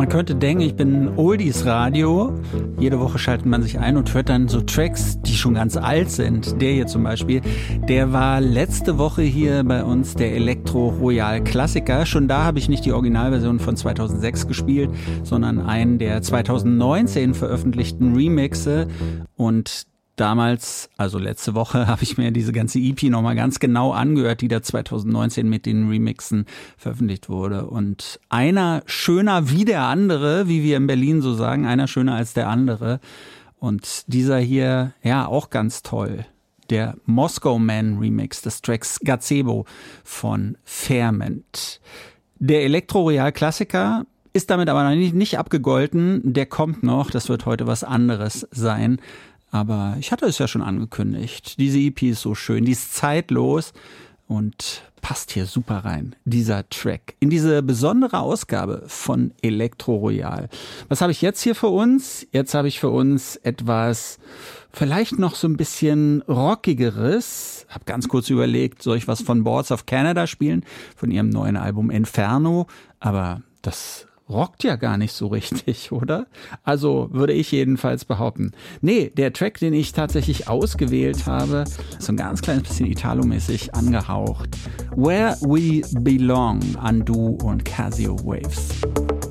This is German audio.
Man könnte denken, ich bin Oldies-Radio. Jede Woche schaltet man sich ein und hört dann so Tracks, die schon ganz alt sind. Der hier zum Beispiel, der war letzte Woche hier bei uns der Elektro Royal Klassiker. Schon da habe ich nicht die Originalversion von 2006 gespielt, sondern einen der 2019 veröffentlichten Remixe. Und damals, also letzte Woche, habe ich mir diese ganze EP nochmal ganz genau angehört, die da 2019 mit den Remixen veröffentlicht wurde. Und einer schöner wie der andere, wie wir in Berlin so sagen, einer schöner als der andere. Und dieser hier, ja, auch ganz toll. Der Moscow Man Remix des Tracks Gazebo von Ferment. Der Elektro Royal Klassiker ist damit aber noch nicht abgegolten. Der kommt noch, das wird heute was anderes sein. Aber ich hatte es ja schon angekündigt. Diese EP ist so schön, die ist zeitlos und passt hier super rein, dieser Track, in diese besondere Ausgabe von Elektro Royal. Was habe ich jetzt hier für uns? Jetzt habe ich für uns etwas vielleicht noch so ein bisschen rockigeres. Hab ganz kurz überlegt, soll ich was von Boards of Canada spielen, von ihrem neuen Album Inferno? Aber das rockt ja gar nicht so richtig, oder? Also würde ich jedenfalls behaupten. Nee, der Track, den ich tatsächlich ausgewählt habe, ist so ein ganz kleines bisschen Italo-mäßig angehaucht. Where We Belong, Undo und Casio Waves.